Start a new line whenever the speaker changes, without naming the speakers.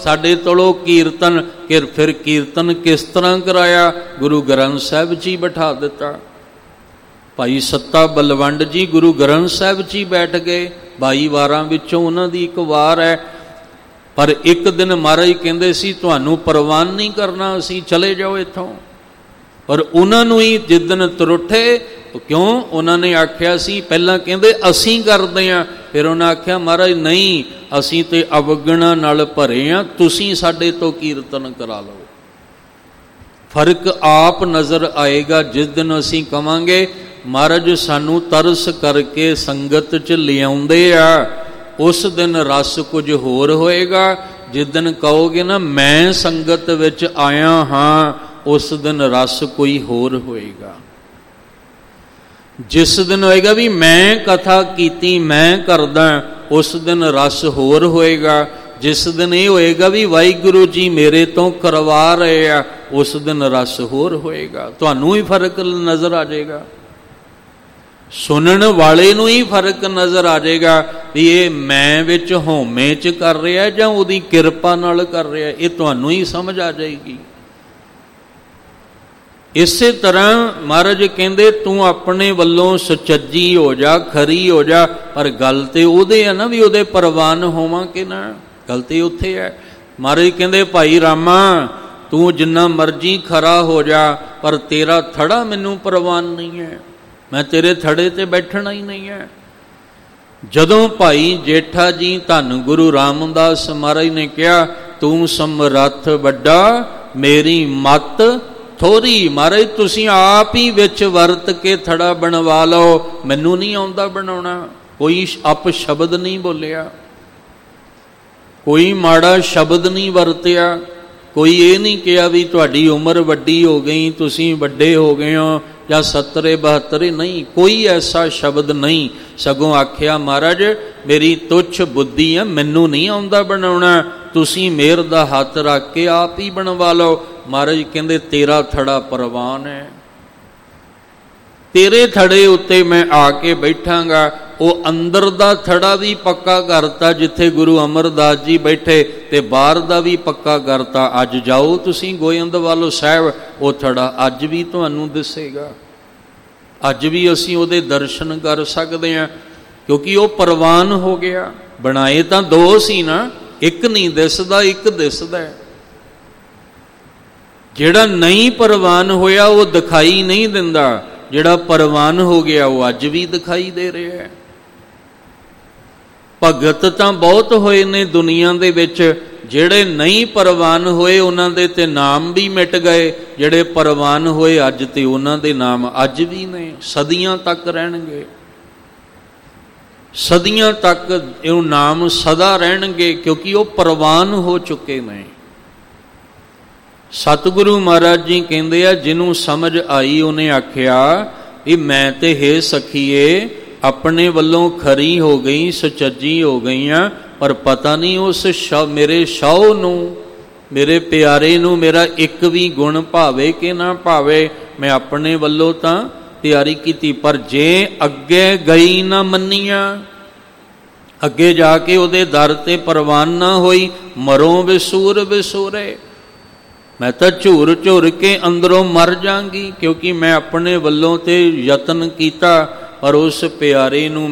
साडे तोड़ो कीर्तन। कि फिर कीर्तन किस तरह कराया? गुरु ग्रंथ साहिब जी बिठा दिता। भाई सत्ता बलवंड जी गुरु ग्रंथ साहिब जी बैठ गए। 22 वारां विचों उन्हां दी एक वार है। पर एक दिन महाराज कहंदे सी तुहानूं परवान नहीं करना, असीं चले जाओ इत्थों। पर उन्हां नूं ही जिद्दन तुरुठे। क्यों? उन्होंने आख्या सी, पहला कहंदे असीं करदे हां, फिर उन्हें आख्या महाराज नहीं, असीं ते अवगणा नाल भरे हां, तुसीं साडे तो कीर्तन करा लो। फर्क आप नज़र आएगा जिस दिन असीं कवांगे महाराज सानू तरस करके संगत च लियाउंदे आ, उस दिन रस कुछ होर होएगा। जिस दिन कहोगे ना मैं संगत विच आया हाँ, उस दिन रस कोई होर होएगा। जिस दिन होएगा भी मैं कथा कीती मैं करदा, उस दिन रस होर होएगा। जिस दिन ये होएगा भी वाहिगुरु जी मेरे तो करवा रहे आ, उस दिन रस होर होएगा। तुहानू ही फर्क नज़र आ जाएगा, सुनने वाले नू ही फर्क नज़र आ जाएगा भी ये मैं विच होमे च कर रहा जां उहदी किरपा नाल कर रहा, ये तुहानू ही समझ आ जाएगी। इसे तरह महाराज कहंदे तू अपने वल्लों सुचज्जी हो जा, खरी हो जा, पर गल ते उहदे है ना भी उहदे परवान होवां कि ना, गल ते उत्थे है। महाराज कहंदे भाई रामा तू जिन्ना मर्जी खरा हो जा, पर तेरा थड़ा मैनू परवान नहीं है, मैं तेरे थड़े ते बैठना ही नहीं है। जदों भाई जेठा जी धन गुरु रामदास महाराज ने कहा तू समरथ वड्डा मेरी मत थोड़ी, महाराज तुसीं आप ही विच वरत के थड़ा बनवा लो, मैनू नहीं आउंदा बनाउणा। कोई अप शब्द नहीं बोलिया, कोई माड़ा शब्द नहीं वरतिया, कोई ये नहीं कहा भी तुहाडी उम्र वड्डी हो गई तुसीं वड्डे हो गए हो या 70 72, नहीं, कोई ऐसा शब्द नहीं। सगों आख्या महाराज मेरी तुच्छ बुद्धि है, मैनू नहीं आउंदा बनाउणा, तुसीं मेहर दा हथ रख के आप ही बनवा लो। महाराज कहंदे तेरा थड़ा परवान है, तेरे थड़े उत्ते मैं आके बैठांगा। वो अंदर दा थड़ा भी पक्का करता जिथे गुरु अमरदास जी बैठे, ते बाहर दा भी पक्का करता। अज जाओ तुसीं गोयंदवाल साहिब, वो थड़ा अज भी तुहानूं दिसेगा, अज भी असीं उहदे दर्शन कर सकते हैं, क्योंकि वो परवान हो गया। बनाए तां दो सी ना, एक नहीं दिसदा एक दिसदा है। जिहड़ा नहीं परवान होया वो दिखाई नहीं दिंदा, जिहड़ा परवान हो गया वो अज भी दिखाई दे रहा है। भगत तां बहुत होए ने दुनिया दे विच, जिहड़े नहीं परवान होए उन्हां दे ते नाम भी मिट गए, जिहड़े परवान होए अज ते उन्हां दे नाम अज भी ने, सदियां तक रहणगे, सदियां तक इह नाम सदा रहणगे, क्योंकि वो परवान हो चुके ने। सतगुरु महाराज जी कहंदे आ जिन्हों समझ आई उन्हें आख्या भी मैं ते हे सखीए अपने वल्लों खरी हो गई सुचज्जी हो गई हाँ, पर पता नहीं उस मेरे शौ नूं मेरे प्यारे नूं मेरा एक भी गुण भावे कि ना भावे। मैं अपने वल्लों तां तैयारी की, पर जे अगे गई ना मन्निया, अगे जाके उहदे दर ते परवान ना होई, मरों विसूर विसूरे, मैं तो झूर झूर के अंदरों मर जांगी, क्योंकि मैं अपने वल्लों ते यतन कीता पर उस प्यारे नूं